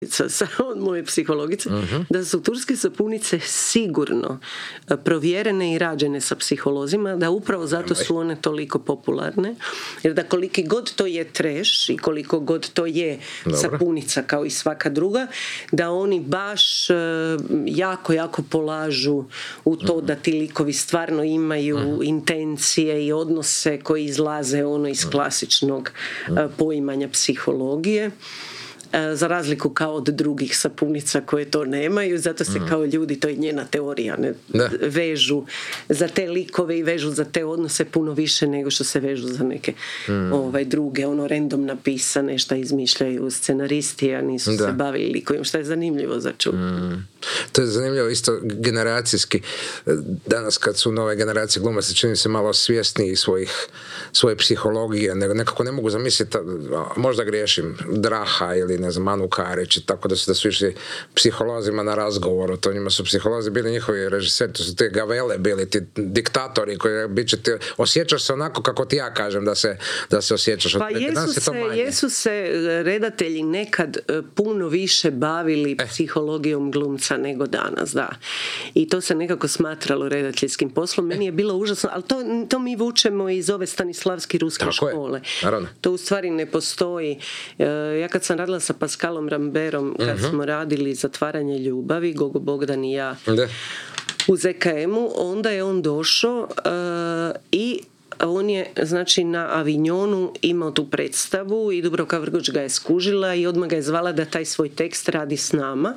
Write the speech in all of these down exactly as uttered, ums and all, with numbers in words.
sa od moje psihologice, uh-huh. da su turske sapunice sigurno provjerene i rađene sa psiholozima, da upravo zato su one toliko popularne, jer da koliki god to je treš i koliko god to je Dobro. sapunica kao i svaka druga, da oni baš jako, jako polažu u to uh-huh. da ti likovi stvarno imaju uh-huh. intencije i odnose koji izlaze ono iz klasičnog uh-huh. poimanja psihologije, za razliku kao od drugih sapunica koje to nemaju, zato se mm. kao ljudi, to je njena teorija, ne, vežu za te likove i vežu za te odnose puno više nego što se vežu za neke mm. ovaj, druge, ono random napisane, šta izmišljaju scenaristi, a nisu da. se bavili likovima, što je zanimljivo za čuti. Mm. To je zanimljivo isto generacijski. Danas kad su nove generacije glumaca, čini se malo svjesniji svojih, svoje psihologije, nego nekako ne mogu zamisliti, možda griješim, Draha ili ne znam, Anu Karić, tako da su, da su išli psiholozima na razgovoru, to njima su psiholozi bili njihovi režiseri, to su te gavele bili, ti diktatori koji bit će ti, osjećaš se onako kako ti ja kažem da se, da se osjećaš. Pa jesu se, jesu se redatelji nekad puno više bavili eh. psihologijom glumca nego danas, da. I to se nekako smatralo redateljskim poslom. Meni je bilo užasno, ali to, to mi vučemo iz ove stanislavske ruske tako škole. To u stvari ne postoji. Ja kad sam radila sa Pascalom Ramberom, kad uh-huh. smo radili Zatvaranje ljubavi, Gogo Bogdan i ja De. u Z K M-u, onda je on došao uh, i on je, znači, na Avignonu imao tu predstavu i Dubravka Vrgoč ga je skužila i odmah ga je zvala da taj svoj tekst radi s nama.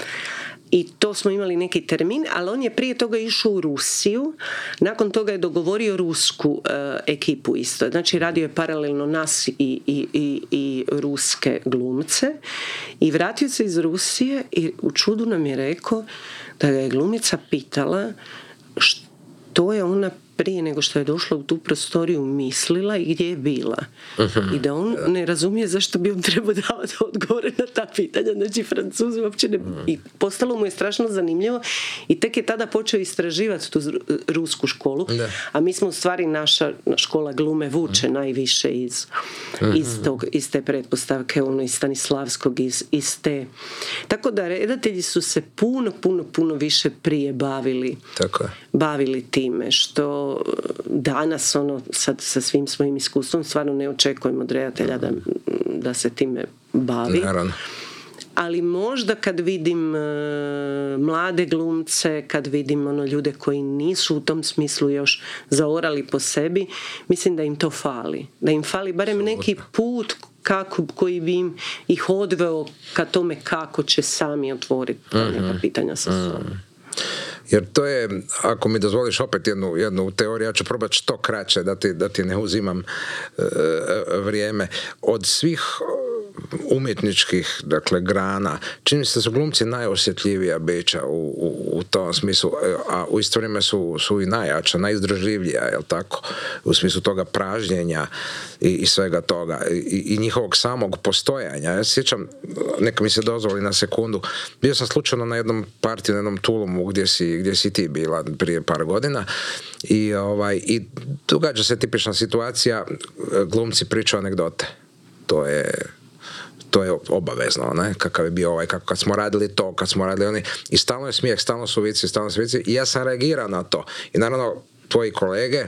I to smo imali neki termin, ali on je prije toga išao u Rusiju, nakon toga je dogovorio rusku uh, ekipu isto. Znači radio je paralelno nas i, i, i, i ruske glumce i vratio se iz Rusije i u čudu nam je rekao da ga je glumica pitala što je ona prije nego što je došla u tu prostoriju mislila i gdje je bila. Uh-huh. I da on ne razumije zašto bi on trebao davati odgovore na ta pitanja. Znači, Francuzi uopće ne... Uh-huh. I postalo mu je strašno zanimljivo i tek je tada počeo istraživati tu rusku školu. Da. A mi smo u stvari, naša škola glume vuče uh-huh. najviše iz, uh-huh. iz, tog, iz te pretpostavke, ono, iz Stanislavskog, iz, iz te... Tako da redatelji su se puno, puno, puno više prije bavili, Tako je. bavili time, što danas ono, sad, sa svim svojim iskustvom stvarno ne očekujemo od redatelja da, da se time bavi. Naravno. Ali možda kad vidim uh, mlade glumce, kad vidim ono, ljude koji nisu u tom smislu još zaorali po sebi, mislim da im to fali. Da im fali barem Absolutno. neki put kako, koji bi im ih odveo ka tome kako će sami otvoriti mm-hmm. neka pitanja sa sobom. Mm. Jer to je, ako mi dozvoliš opet jednu, jednu teoriju, ja ću probati što kraće da ti, da ti ne uzimam e, vrijeme. Od svih umjetničkih, dakle, grana, čini se da su glumci najosjetljivija bića u, u, u tom smislu, a u isto vrijeme su, su i najjača, najizdržljivija, jel tako? U smislu toga pražnjenja i, i svega toga i, i njihovog samog postojanja. Ja se sjećam, neka mi se dozvoli na sekundu, bio sam slučajno na jednom partiju, na jednom Tulumu gdje si, gdje si ti bila prije par godina i, ovaj, i događa se tipična situacija, glumci pričaju anegdote. To je to je obavezno, ne? Kakav je bio ovaj, kako kad smo radili to, kad smo radili oni, i stalno je smijeh, stalno su vici, stalno su vici, i ja sam reagirao na to. I naravno, tvoji kolege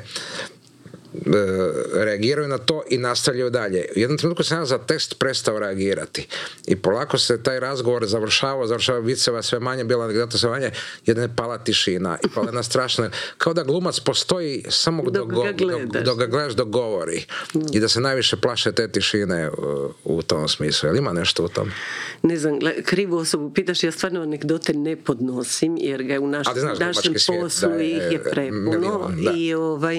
reagiraju na to i nastavljaju dalje. U jednom trenutku sam ja za test prestao reagirati i polako se taj razgovor završavao, završavao viceva sve manje, bila anegdota sve manje, jedna je pala tišina i pala jedna strašna, kao da glumac postoji samo dok, dok, ga, dok, dok ga gledaš dok govori mm. i da se najviše plaše te tišine u, u tom smislu. Jel ima nešto u tom? Ne znam, krivu osobu pitaš, ja stvarno anegdote ne podnosim jer ga u naš, znaš, našem poslu da je, ih je prepuno milion, i ovaj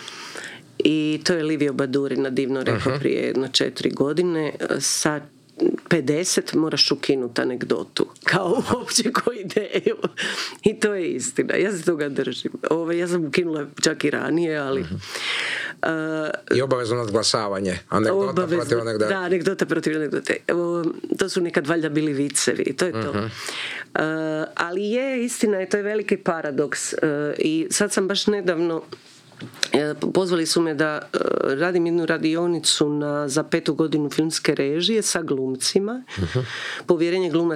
i to je Livio Badurina divno rekao uh-huh. prije jedno četiri godine, sa pedeset moraš ukinuti anegdotu kao uopće koju ideju i to je istina, ja se toga držim. Ove, ja sam ukinula čak i ranije, ali uh-huh. uh, i obavezno nadglasavanje anegdota obavezno, protiv anegdote. Da, anegdota protiv anegdote. Uh, to su nekad valjda bili vicevi, to je to. Uh-huh. Uh, ali je istina, i to je veliki paradoks uh, i sad sam baš nedavno pozvali su me da radim jednu radionicu na, za petu godinu filmske režije sa glumcima. Uh-huh. Povjerenje glumaca